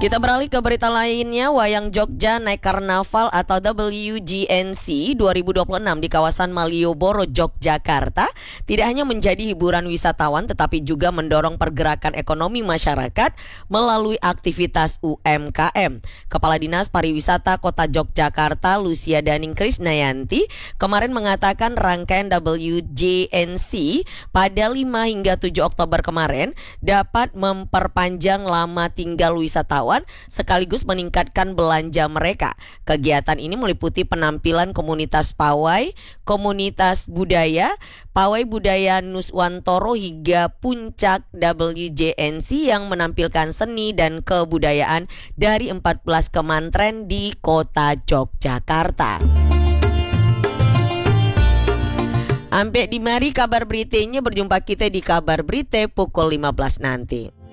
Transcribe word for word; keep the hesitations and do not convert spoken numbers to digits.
Kita beralih ke berita lainnya. Wayang Jogja naik karnaval atau W G N C dua ribu dua puluh enam di kawasan Malioboro, Yogyakarta tidak hanya menjadi hiburan wisatawan tetapi juga mendorong pergerakan ekonomi masyarakat melalui aktivitas U M K M. Kepala Dinas Pariwisata Kota Yogyakarta Lucia Daning Krisnayanti kemarin mengatakan rangkaian W G N C pada lima hingga tujuh Oktober kemarin dapat memperpanjang lama tinggal wisatawan sekaligus meningkatkan belanja mereka. Kegiatan ini meliputi penampilan komunitas pawai, komunitas budaya, pawai budaya Nuswantoro hingga puncak W G N C yang menampilkan seni dan kebudayaan dari empat belas kemantren di kota Yogyakarta. Sampai di mari kabar beritanya, berjumpa kita di kabar berita pukul lima belas nanti.